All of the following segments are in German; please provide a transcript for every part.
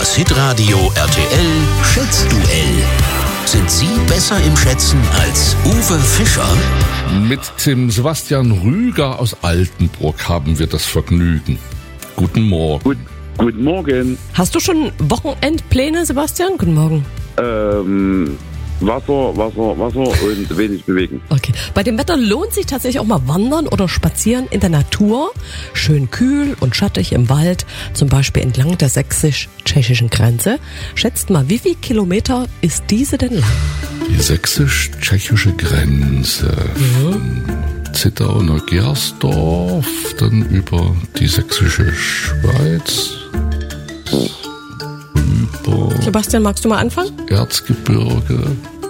Das Hitradio RTL Schätzduell. Sind Sie besser im Schätzen als Uwe Fischer? Mit dem Sebastian Rüger aus Altenburg haben wir das Vergnügen. Guten Morgen. Guten Morgen. Hast du schon Wochenendpläne, Sebastian? Guten Morgen. Wasser und wenig bewegen. Okay. Bei dem Wetter lohnt sich tatsächlich auch mal wandern oder spazieren in der Natur. Schön kühl und schattig im Wald, zum Beispiel entlang der sächsisch-tschechischen Grenze. Schätzt mal, wie viel Kilometer ist diese denn lang? Die sächsisch-tschechische Grenze. Von Zittau nach Gersdorf, dann über die sächsische Schweiz, über Sebastian, magst du mal anfangen? Erzgebirge.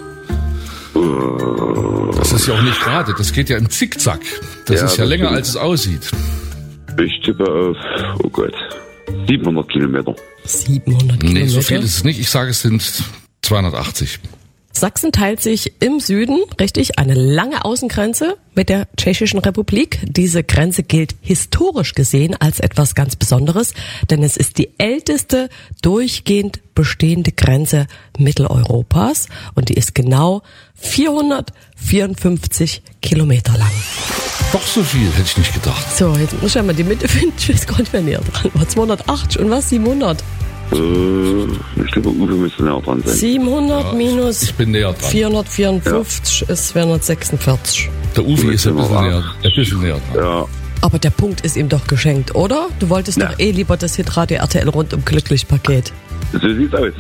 Das ist ja auch nicht gerade, das geht ja im Zickzack. Das ist ja länger, als es aussieht. Ich tippe auf, 700 Kilometer. 700 Kilometer. Nee, so viel ist es nicht. Ich sage, es sind 280. Sachsen teilt sich im Süden, richtig, eine lange Außengrenze mit der Tschechischen Republik. Diese Grenze gilt historisch gesehen als etwas ganz Besonderes, denn es ist die älteste durchgehend bestehende Grenze Mitteleuropas und die ist genau 454 Kilometer lang. Doch so viel, hätte ich nicht gedacht. So, jetzt muss ich ja mal die Mitte finden, ich weiß gar nicht mehr näher dran. War 280 und was? 700? Ich glaube, Uwe müsste näher dran sein. 700 minus Ich bin näher dran. 454 ist 446. Der Uwe ist ein bisschen näher dran. Ja, Aber der Punkt ist ihm doch geschenkt, oder? Du wolltest doch lieber das Hitradio RTL rundum glücklich Paket. so sieht's aus.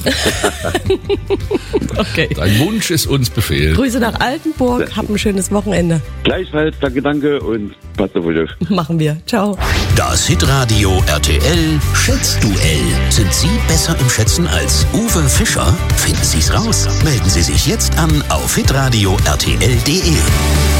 Okay. Dein Wunsch ist uns Befehl. Grüße nach Altenburg, hab ein schönes Wochenende. Gleichfalls, danke und passt auf euch auf. Machen wir. Ciao. Das Hitradio RTL Schätzduell. Sind Sie besser im Schätzen als Uwe Fischer? Finden Sie's raus. Melden Sie sich jetzt an auf hitradio rtl.de.